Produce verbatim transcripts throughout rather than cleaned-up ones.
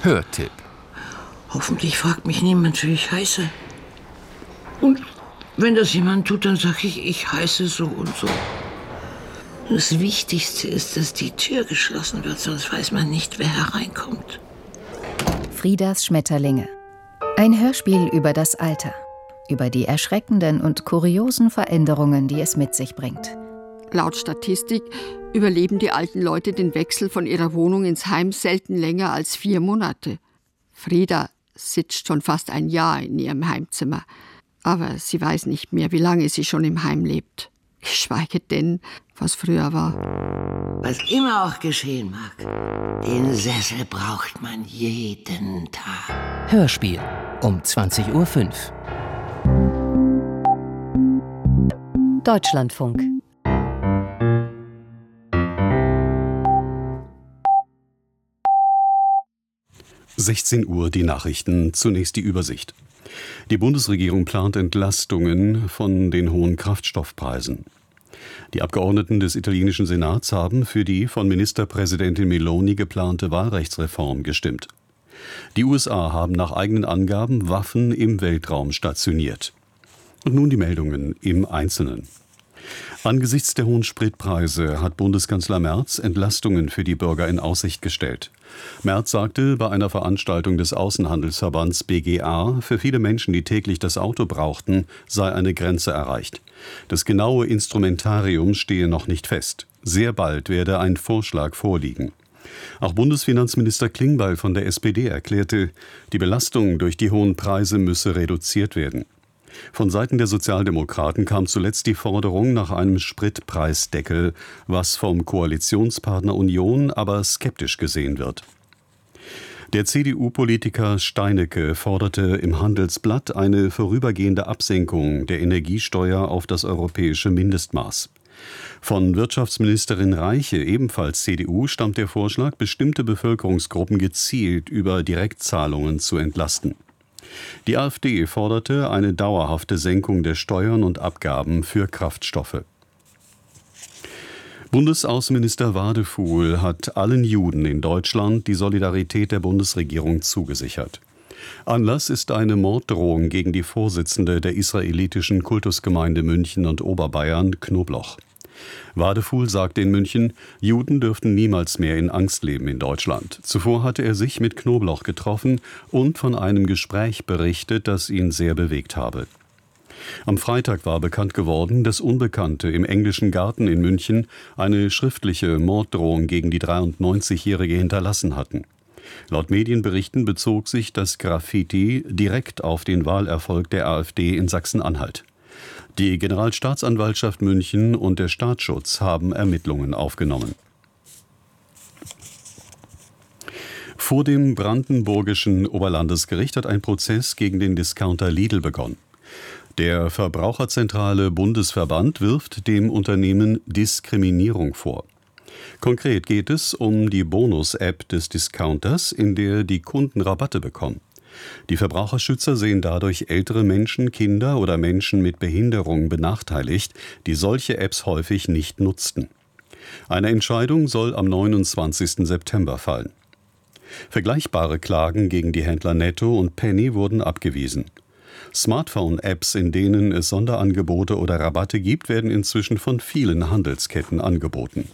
Hörtipp. Hoffentlich fragt mich niemand, wie ich heiße. Und wenn das jemand tut, dann sage ich, ich heiße so und so. Das Wichtigste ist, dass die Tür geschlossen wird, sonst weiß man nicht, wer hereinkommt. Friedas Schmetterlinge. Ein Hörspiel über das Alter. Über die erschreckenden und kuriosen Veränderungen, die es mit sich bringt. Laut Statistik überleben die alten Leute den Wechsel von ihrer Wohnung ins Heim selten länger als vier Monate. Frieda sitzt schon fast ein Jahr in ihrem Heimzimmer. Aber sie weiß nicht mehr, wie lange sie schon im Heim lebt. Geschweige denn, was früher war. Was immer auch geschehen mag, den Sessel braucht man jeden Tag. Hörspiel um zwanzig Uhr fünf. Deutschlandfunk. sechzehn Uhr die Nachrichten, zunächst die Übersicht. Die Bundesregierung plant Entlastungen von den hohen Kraftstoffpreisen. Die Abgeordneten des italienischen Senats haben für die von Ministerpräsidentin Meloni geplante Wahlrechtsreform gestimmt. Die U S A haben nach eigenen Angaben Waffen im Weltraum stationiert. Und nun die Meldungen im Einzelnen. Angesichts der hohen Spritpreise hat Bundeskanzler Merz Entlastungen für die Bürger in Aussicht gestellt. Merz sagte bei einer Veranstaltung des Außenhandelsverbands B G A, für viele Menschen, die täglich das Auto brauchten, sei eine Grenze erreicht. Das genaue Instrumentarium stehe noch nicht fest. Sehr bald werde ein Vorschlag vorliegen. Auch Bundesfinanzminister Klingbeil von der S P D erklärte, die Belastung durch die hohen Preise müsse reduziert werden. Von Seiten der Sozialdemokraten kam zuletzt die Forderung nach einem Spritpreisdeckel, was vom Koalitionspartner Union aber skeptisch gesehen wird. Der C D U-Politiker Steinecke forderte im Handelsblatt eine vorübergehende Absenkung der Energiesteuer auf das europäische Mindestmaß. Von Wirtschaftsministerin Reiche, ebenfalls C D U, stammt der Vorschlag, bestimmte Bevölkerungsgruppen gezielt über Direktzahlungen zu entlasten. Die AfD forderte eine dauerhafte Senkung der Steuern und Abgaben für Kraftstoffe. Bundesaußenminister Wadefuhl hat allen Juden in Deutschland die Solidarität der Bundesregierung zugesichert. Anlass ist eine Morddrohung gegen die Vorsitzende der israelitischen Kultusgemeinde München und Oberbayern, Knobloch. Wadefuhl sagte in München, Juden dürften niemals mehr in Angst leben in Deutschland. Zuvor hatte er sich mit Knobloch getroffen und von einem Gespräch berichtet, das ihn sehr bewegt habe. Am Freitag war bekannt geworden, dass Unbekannte im Englischen Garten in München eine schriftliche Morddrohung gegen die dreiundneunzigjährige hinterlassen hatten. Laut Medienberichten bezog sich das Graffiti direkt auf den Wahlerfolg der AfD in Sachsen-Anhalt. Die Generalstaatsanwaltschaft München und der Staatsschutz haben Ermittlungen aufgenommen. Vor dem brandenburgischen Oberlandesgericht hat ein Prozess gegen den Discounter Lidl begonnen. Der Verbraucherzentrale Bundesverband wirft dem Unternehmen Diskriminierung vor. Konkret geht es um die Bonus-App des Discounters, in der die Kunden Rabatte bekommen. Die Verbraucherschützer sehen dadurch ältere Menschen, Kinder oder Menschen mit Behinderung benachteiligt, die solche Apps häufig nicht nutzten. Eine Entscheidung soll am neunundzwanzigsten September fallen. Vergleichbare Klagen gegen die Händler Netto und Penny wurden abgewiesen. Smartphone-Apps, in denen es Sonderangebote oder Rabatte gibt, werden inzwischen von vielen Handelsketten angeboten.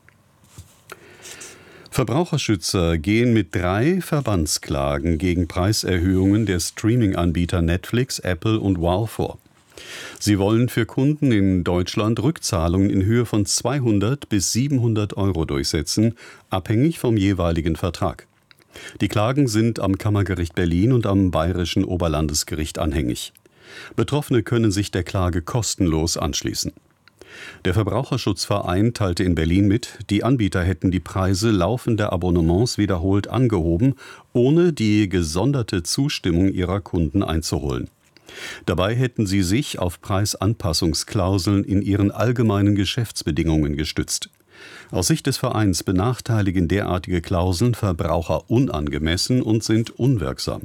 Verbraucherschützer gehen mit drei Verbandsklagen gegen Preiserhöhungen der Streaming-Anbieter Netflix, Apple und Wow vor. Sie wollen für Kunden in Deutschland Rückzahlungen in Höhe von zweihundert bis siebenhundert Euro durchsetzen, abhängig vom jeweiligen Vertrag. Die Klagen sind am Kammergericht Berlin und am Bayerischen Oberlandesgericht anhängig. Betroffene können sich der Klage kostenlos anschließen. Der Verbraucherschutzverein teilte in Berlin mit, die Anbieter hätten die Preise laufender Abonnements wiederholt angehoben, ohne die gesonderte Zustimmung ihrer Kunden einzuholen. Dabei hätten sie sich auf Preisanpassungsklauseln in ihren allgemeinen Geschäftsbedingungen gestützt. Aus Sicht des Vereins benachteiligen derartige Klauseln Verbraucher unangemessen und sind unwirksam.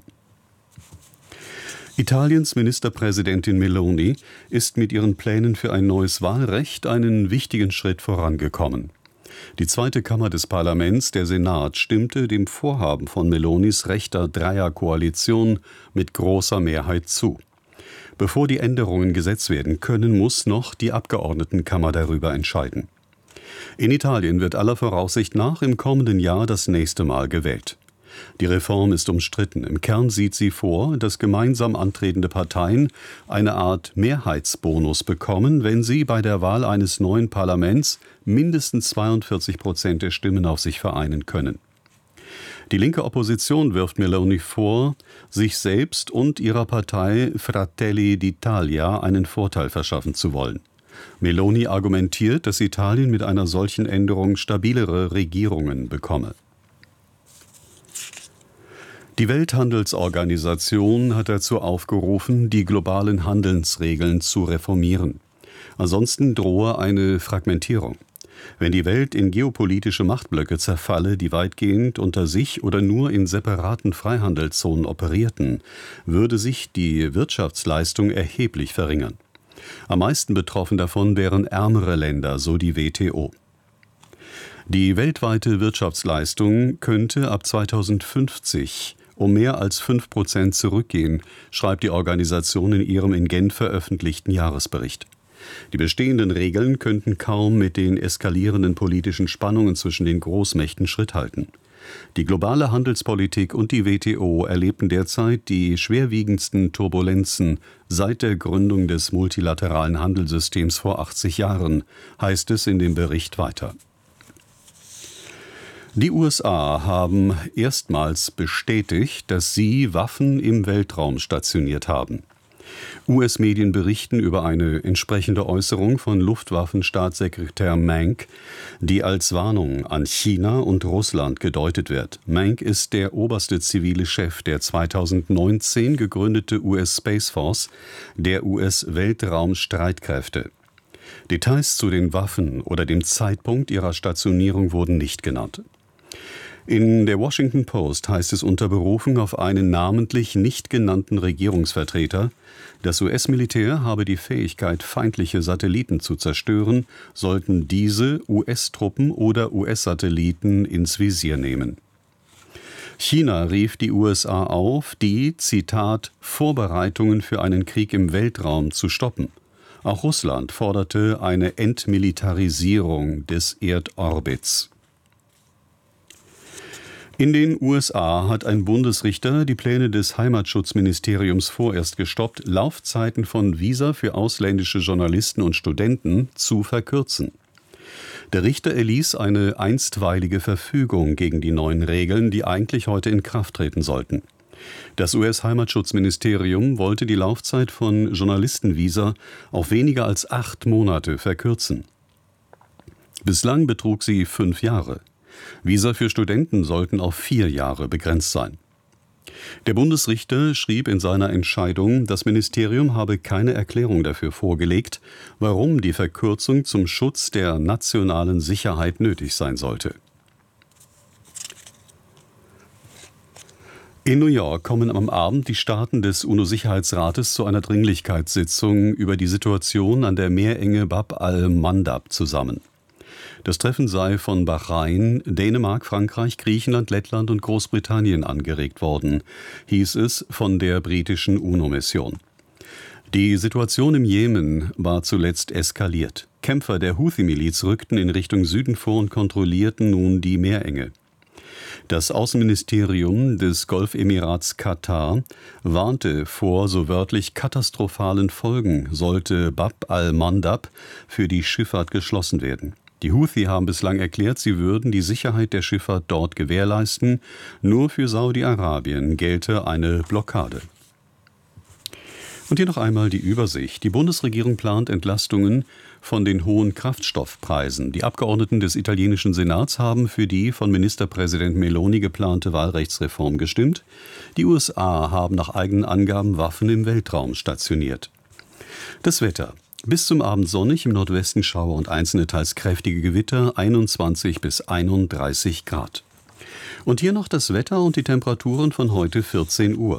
Italiens Ministerpräsidentin Meloni ist mit ihren Plänen für ein neues Wahlrecht einen wichtigen Schritt vorangekommen. Die zweite Kammer des Parlaments, der Senat, stimmte dem Vorhaben von Melonis rechter Dreierkoalition mit großer Mehrheit zu. Bevor die Änderungen Gesetz werden können, muss noch die Abgeordnetenkammer darüber entscheiden. In Italien wird aller Voraussicht nach im kommenden Jahr das nächste Mal gewählt. Die Reform ist umstritten. Im Kern sieht sie vor, dass gemeinsam antretende Parteien eine Art Mehrheitsbonus bekommen, wenn sie bei der Wahl eines neuen Parlaments mindestens zweiundvierzig Prozent der Stimmen auf sich vereinen können. Die linke Opposition wirft Meloni vor, sich selbst und ihrer Partei Fratelli d'Italia einen Vorteil verschaffen zu wollen. Meloni argumentiert, dass Italien mit einer solchen Änderung stabilere Regierungen bekomme. Die Welthandelsorganisation hat dazu aufgerufen, die globalen Handelsregeln zu reformieren. Ansonsten drohe eine Fragmentierung. Wenn die Welt in geopolitische Machtblöcke zerfalle, die weitgehend unter sich oder nur in separaten Freihandelszonen operierten, würde sich die Wirtschaftsleistung erheblich verringern. Am meisten betroffen davon wären ärmere Länder, so die W T O. Die weltweite Wirtschaftsleistung könnte ab zweitausendfünfzig um mehr als fünf Prozent zurückgehen, schreibt die Organisation in ihrem in Genf veröffentlichten Jahresbericht. Die bestehenden Regeln könnten kaum mit den eskalierenden politischen Spannungen zwischen den Großmächten Schritt halten. Die globale Handelspolitik und die W T O erlebten derzeit die schwerwiegendsten Turbulenzen seit der Gründung des multilateralen Handelssystems vor achtzig Jahren, heißt es in dem Bericht weiter. Die U S A haben erstmals bestätigt, dass sie Waffen im Weltraum stationiert haben. U S-Medien berichten über eine entsprechende Äußerung von Luftwaffenstaatssekretär Mank, die als Warnung an China und Russland gedeutet wird. Mank ist der oberste zivile Chef der zweitausendneunzehn gegründete U S Space Force, der U S-Weltraumstreitkräfte. Details zu den Waffen oder dem Zeitpunkt ihrer Stationierung wurden nicht genannt. In der Washington Post heißt es unter Berufung auf einen namentlich nicht genannten Regierungsvertreter, das U S-Militär habe die Fähigkeit, feindliche Satelliten zu zerstören, sollten diese U S-Truppen oder U S-Satelliten ins Visier nehmen. China rief die U S A auf, die, Zitat, Vorbereitungen für einen Krieg im Weltraum zu stoppen. Auch Russland forderte eine Entmilitarisierung des Erdorbits. In den U S A hat ein Bundesrichter die Pläne des Heimatschutzministeriums vorerst gestoppt, Laufzeiten von Visa für ausländische Journalisten und Studenten zu verkürzen. Der Richter erließ eine einstweilige Verfügung gegen die neuen Regeln, die eigentlich heute in Kraft treten sollten. Das U S-Heimatschutzministerium wollte die Laufzeit von Journalistenvisa auf weniger als acht Monate verkürzen. Bislang betrug sie fünf Jahre. Visa für Studenten sollten auf vier Jahre begrenzt sein. Der Bundesrichter schrieb in seiner Entscheidung, das Ministerium habe keine Erklärung dafür vorgelegt, warum die Verkürzung zum Schutz der nationalen Sicherheit nötig sein sollte. In New York kommen am Abend die Staaten des UNO-Sicherheitsrates zu einer Dringlichkeitssitzung über die Situation an der Meerenge Bab al-Mandab zusammen. Das Treffen sei von Bahrain, Dänemark, Frankreich, Griechenland, Lettland und Großbritannien angeregt worden, hieß es von der britischen UNO-Mission. Die Situation im Jemen war zuletzt eskaliert. Kämpfer der Houthi-Miliz rückten in Richtung Süden vor und kontrollierten nun die Meerenge. Das Außenministerium des Golfemirats Katar warnte vor so wörtlich katastrophalen Folgen, sollte Bab al-Mandab für die Schifffahrt geschlossen werden. Die Houthi haben bislang erklärt, sie würden die Sicherheit der Schifffahrt dort gewährleisten. Nur für Saudi-Arabien gelte eine Blockade. Und hier noch einmal die Übersicht. Die Bundesregierung plant Entlastungen von den hohen Kraftstoffpreisen. Die Abgeordneten des italienischen Senats haben für die von Ministerpräsident Meloni geplante Wahlrechtsreform gestimmt. Die U S A haben nach eigenen Angaben Waffen im Weltraum stationiert. Das Wetter. Bis zum Abend sonnig, im Nordwesten Schauer und einzelne teils kräftige Gewitter, einundzwanzig bis einunddreißig Grad. Und hier noch das Wetter und die Temperaturen von heute vierzehn Uhr.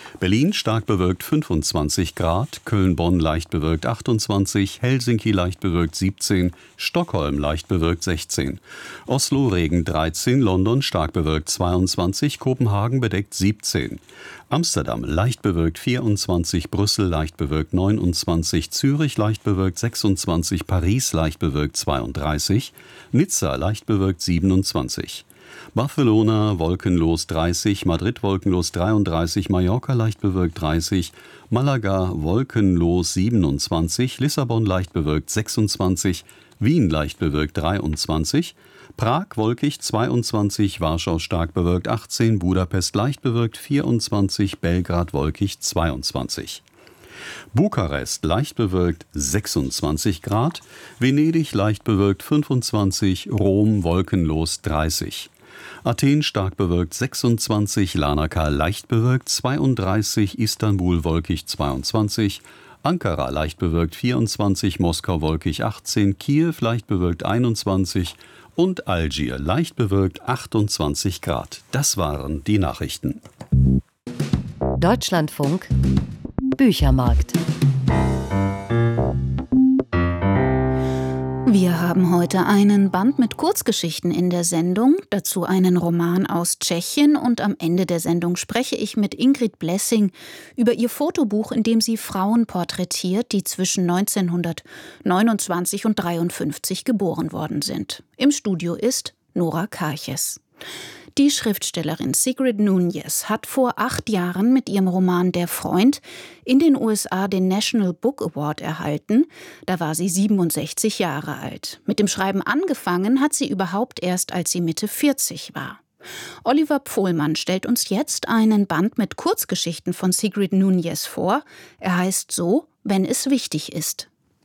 Berlin stark bewölkt fünfundzwanzig Grad, Köln-Bonn leicht bewölkt achtundzwanzig, Helsinki leicht bewölkt siebzehn, Stockholm leicht bewölkt sechzehn, Oslo Regen dreizehn, London stark bewölkt zweiundzwanzig, Kopenhagen bedeckt siebzehn, Amsterdam leicht bewölkt vierundzwanzig, Brüssel leicht bewölkt neunundzwanzig, Zürich leicht bewölkt sechsundzwanzig, Paris leicht bewölkt zweiunddreißig, Nizza leicht bewölkt siebenundzwanzig. Barcelona wolkenlos dreißig, Madrid wolkenlos dreiunddreißig, Mallorca leicht bewölkt dreißig, Malaga wolkenlos siebenundzwanzig, Lissabon leicht bewölkt sechsundzwanzig, Wien leicht bewölkt dreiundzwanzig, Prag wolkig zweiundzwanzig, Warschau stark bewölkt achtzehn, Budapest leicht bewölkt vierundzwanzig, Belgrad wolkig zweiundzwanzig. Bukarest leicht bewölkt sechsundzwanzig Grad, Venedig leicht bewölkt fünfundzwanzig, Rom wolkenlos dreißig. Athen stark bewölkt sechsundzwanzig, Larnaca leicht bewölkt zweiunddreißig, Istanbul wolkig zweiundzwanzig, Ankara leicht bewölkt vierundzwanzig, Moskau wolkig achtzehn, Kiew leicht bewölkt einundzwanzig und Algier leicht bewölkt achtundzwanzig Grad. Das waren die Nachrichten. Deutschlandfunk Büchermarkt. Wir haben heute einen Band mit Kurzgeschichten in der Sendung, dazu einen Roman aus Tschechien und am Ende der Sendung spreche ich mit Ingrid Blessing über ihr Fotobuch, in dem sie Frauen porträtiert, die zwischen neunzehnhundertneunundzwanzig und dreiundfünfzig geboren worden sind. Im Studio ist Nora Karches. Die Schriftstellerin Sigrid Nunez hat vor acht Jahren mit ihrem Roman Der Freund in den U S A den National Book Award erhalten. Da war sie siebenundsechzig Jahre alt. Mit dem Schreiben angefangen hat sie überhaupt erst, als sie Mitte vierzig war. Oliver Pohlmann stellt uns jetzt einen Band mit Kurzgeschichten von Sigrid Nunez vor. Er heißt so, wenn es wichtig ist.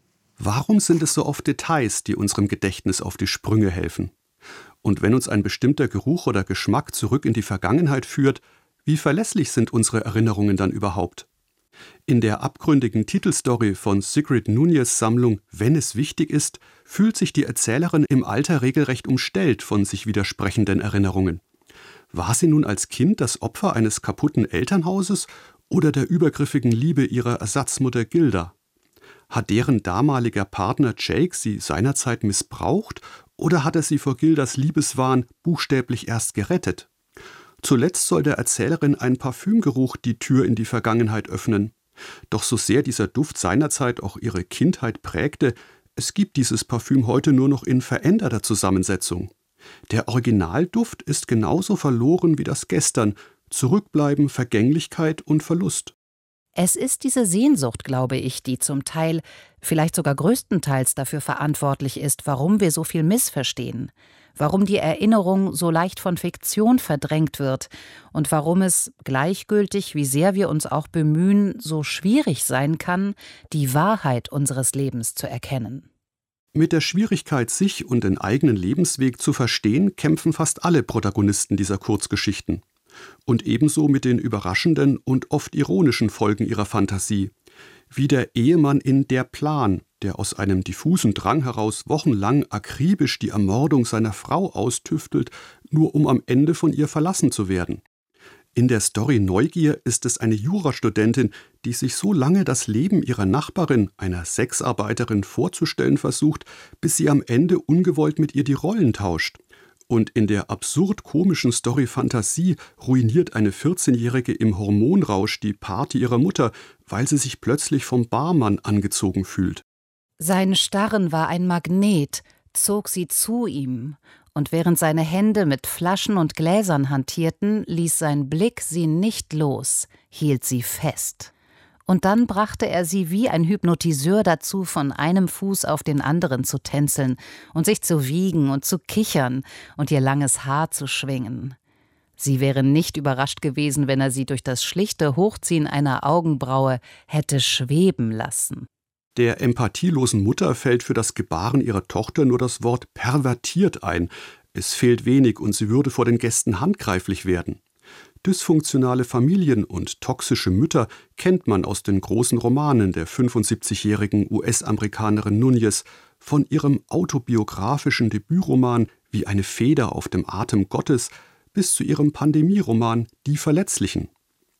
Warum sind es so oft Details, die unserem Gedächtnis auf die Sprünge helfen? Und wenn uns ein bestimmter Geruch oder Geschmack zurück in die Vergangenheit führt, wie verlässlich sind unsere Erinnerungen dann überhaupt? In der abgründigen Titelstory von Sigrid Nunez' Sammlung Wenn es wichtig ist, fühlt sich die Erzählerin im Alter regelrecht umstellt von sich widersprechenden Erinnerungen. War sie nun als Kind das Opfer eines kaputten Elternhauses oder der übergriffigen Liebe ihrer Ersatzmutter Gilda? Hat deren damaliger Partner Jake sie seinerzeit missbraucht oder hat er sie vor Gildas Liebeswahn buchstäblich erst gerettet? Zuletzt soll der Erzählerin ein Parfümgeruch die Tür in die Vergangenheit öffnen. Doch so sehr dieser Duft seinerzeit auch ihre Kindheit prägte, es gibt dieses Parfüm heute nur noch in veränderter Zusammensetzung. Der Originalduft ist genauso verloren wie das Gestern, Zurückbleiben, Vergänglichkeit und Verlust. Es ist diese Sehnsucht, glaube ich, die zum Teil, vielleicht sogar größtenteils dafür verantwortlich ist, warum wir so viel missverstehen, warum die Erinnerung so leicht von Fiktion verdrängt wird und warum es, gleichgültig wie sehr wir uns auch bemühen, so schwierig sein kann, die Wahrheit unseres Lebens zu erkennen. Mit der Schwierigkeit, sich und den eigenen Lebensweg zu verstehen, kämpfen fast alle Protagonisten dieser Kurzgeschichten. Und ebenso mit den überraschenden und oft ironischen Folgen ihrer Fantasie. Wie der Ehemann in Der Plan, der aus einem diffusen Drang heraus wochenlang akribisch die Ermordung seiner Frau austüftelt, nur um am Ende von ihr verlassen zu werden. In der Story Neugier ist es eine Jurastudentin, die sich so lange das Leben ihrer Nachbarin, einer Sexarbeiterin, vorzustellen versucht, bis sie am Ende ungewollt mit ihr die Rollen tauscht. Und in der absurd-komischen Story Fantasie ruiniert eine vierzehnjährige im Hormonrausch die Party ihrer Mutter, weil sie sich plötzlich vom Barmann angezogen fühlt. Sein Starren war ein Magnet, zog sie zu ihm, und während seine Hände mit Flaschen und Gläsern hantierten, ließ sein Blick sie nicht los, hielt sie fest. Und dann brachte er sie wie ein Hypnotiseur dazu, von einem Fuß auf den anderen zu tänzeln und sich zu wiegen und zu kichern und ihr langes Haar zu schwingen. Sie wäre nicht überrascht gewesen, wenn er sie durch das schlichte Hochziehen einer Augenbraue hätte schweben lassen. Der empathielosen Mutter fällt für das Gebaren ihrer Tochter nur das Wort pervertiert ein. Es fehlt wenig und sie würde vor den Gästen handgreiflich werden. Dysfunktionale Familien und toxische Mütter kennt man aus den großen Romanen der fünfundsiebzigjährigen U S-Amerikanerin Nunez, von ihrem autobiografischen Debütroman Wie eine Feder auf dem Atem Gottes bis zu ihrem Pandemieroman Die Verletzlichen.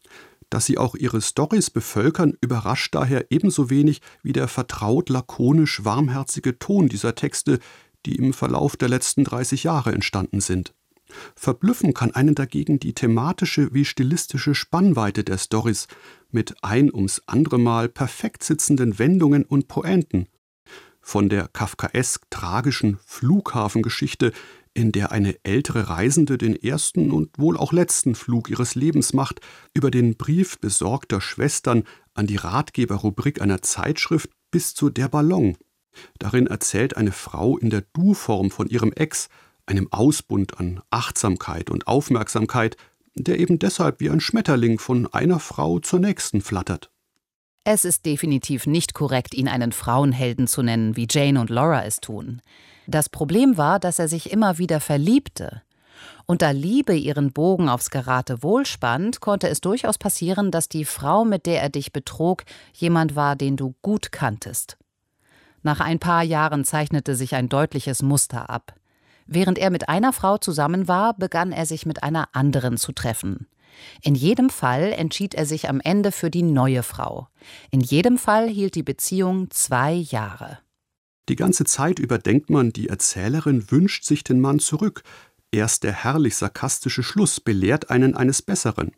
Dass sie auch ihre Storys bevölkern, überrascht daher ebenso wenig wie der vertraut lakonisch warmherzige Ton dieser Texte, die im Verlauf der letzten dreißig Jahre entstanden sind. Verblüffen kann einen dagegen die thematische wie stilistische Spannweite der Storys mit ein ums andere Mal perfekt sitzenden Wendungen und Pointen. Von der kafkaesk-tragischen Flughafengeschichte, in der eine ältere Reisende den ersten und wohl auch letzten Flug ihres Lebens macht, über den Brief besorgter Schwestern an die Ratgeberrubrik einer Zeitschrift bis zu Der Ballon. Darin erzählt eine Frau in der Du-Form von ihrem Ex, einem Ausbund an Achtsamkeit und Aufmerksamkeit, der eben deshalb wie ein Schmetterling von einer Frau zur nächsten flattert. Es ist definitiv nicht korrekt, ihn einen Frauenhelden zu nennen, wie Jane und Laura es tun. Das Problem war, dass er sich immer wieder verliebte. Und da Liebe ihren Bogen aufs Geratewohl spannt, konnte es durchaus passieren, dass die Frau, mit der er dich betrog, jemand war, den du gut kanntest. Nach ein paar Jahren zeichnete sich ein deutliches Muster ab. Während er mit einer Frau zusammen war, begann er sich mit einer anderen zu treffen. In jedem Fall entschied er sich am Ende für die neue Frau. In jedem Fall hielt die Beziehung zwei Jahre. Die ganze Zeit über denkt man, die Erzählerin wünscht sich den Mann zurück. Erst der herrlich sarkastische Schluss belehrt einen eines Besseren.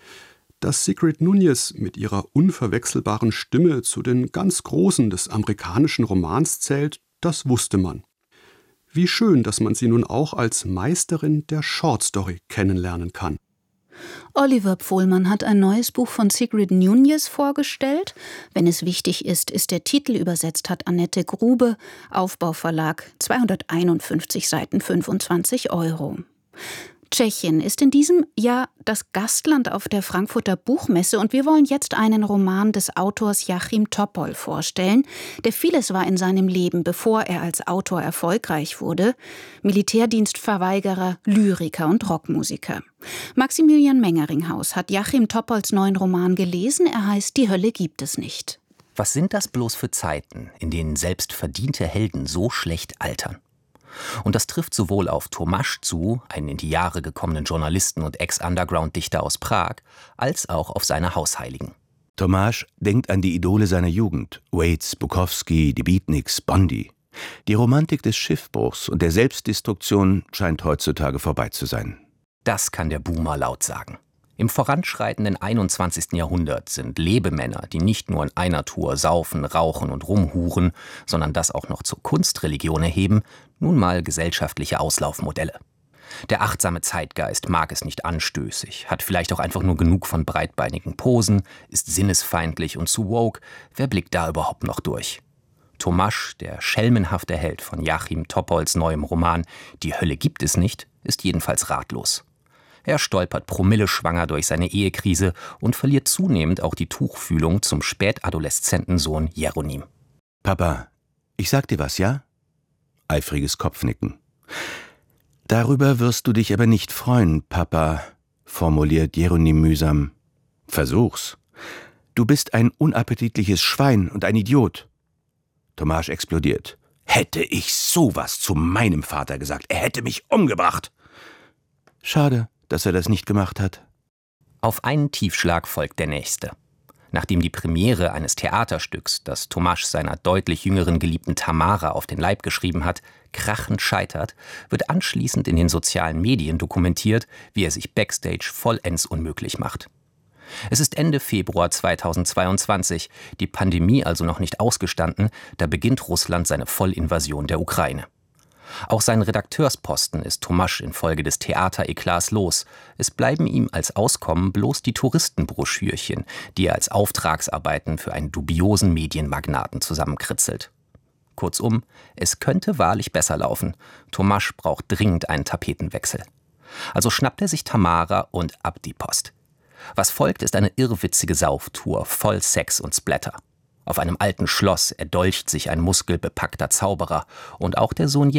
Dass Sigrid Nunez mit ihrer unverwechselbaren Stimme zu den ganz Großen des amerikanischen Romans zählt, das wusste man. Wie schön, dass man sie nun auch als Meisterin der Shortstory kennenlernen kann. Oliver Pohlmann hat ein neues Buch von Sigrid Nunez vorgestellt. Wenn es wichtig ist, ist der Titel übersetzt, hat Annette Grube, Aufbauverlag, zweihunderteinundfünfzig Seiten, fünfundzwanzig Euro. Tschechien ist in diesem Jahr das Gastland auf der Frankfurter Buchmesse und wir wollen jetzt einen Roman des Autors Jáchym Topol vorstellen, der vieles war in seinem Leben, bevor er als Autor erfolgreich wurde. Militärdienstverweigerer, Lyriker und Rockmusiker. Maximilian Mengeringhaus hat Jáchym Topols neuen Roman gelesen, er heißt Die Hölle gibt es nicht. Was sind das bloß für Zeiten, in denen selbst verdiente Helden so schlecht altern? Und das trifft sowohl auf Tomáš zu, einen in die Jahre gekommenen Journalisten und Ex-Underground-Dichter aus Prag, als auch auf seine Hausheiligen. Tomáš denkt an die Idole seiner Jugend, Waits, Bukowski, die Beatniks, Bondy. Die Romantik des Schiffbruchs und der Selbstdestruktion scheint heutzutage vorbei zu sein. Das kann der Boomer laut sagen. Im voranschreitenden einundzwanzigsten Jahrhundert sind Lebemänner, die nicht nur in einer Tour saufen, rauchen und rumhuren, sondern das auch noch zur Kunstreligion erheben, nun mal gesellschaftliche Auslaufmodelle. Der achtsame Zeitgeist mag es nicht anstößig, hat vielleicht auch einfach nur genug von breitbeinigen Posen, ist sinnesfeindlich und zu woke. Wer blickt da überhaupt noch durch? Tomáš, der schelmenhafte Held von Jáchym Topols neuem Roman Die Hölle gibt es nicht, ist jedenfalls ratlos. Er stolpert promilleschwanger durch seine Ehekrise und verliert zunehmend auch die Tuchfühlung zum spätadoleszenten Sohn Jeronim. Papa, ich sag dir was, ja? Eifriges Kopfnicken. Darüber wirst du dich aber nicht freuen, Papa, formuliert Jeronim mühsam. Versuch's. Du bist ein unappetitliches Schwein und ein Idiot. Tomáš explodiert. Hätte ich sowas zu meinem Vater gesagt, er hätte mich umgebracht. Schade, dass er das nicht gemacht hat. Auf einen Tiefschlag folgt der nächste. Nachdem die Premiere eines Theaterstücks, das Tomáš seiner deutlich jüngeren Geliebten Tamara auf den Leib geschrieben hat, krachend scheitert, wird anschließend in den sozialen Medien dokumentiert, wie er sich backstage vollends unmöglich macht. Es ist Ende Februar zweitausendzweiundzwanzig, die Pandemie also noch nicht ausgestanden, da beginnt Russland seine Vollinvasion der Ukraine. Auch seinen Redakteursposten ist Tomáš infolge des Theatereklats los. Es bleiben ihm als Auskommen bloß die Touristenbroschürchen, die er als Auftragsarbeiten für einen dubiosen Medienmagnaten zusammenkritzelt. Kurzum, es könnte wahrlich besser laufen. Tomáš braucht dringend einen Tapetenwechsel. Also schnappt er sich Tamara und ab die Post. Was folgt, ist eine irrwitzige Sauftour, voll Sex und Splatter. Auf einem alten Schloss erdolcht sich ein muskelbepackter Zauberer und auch der Sohn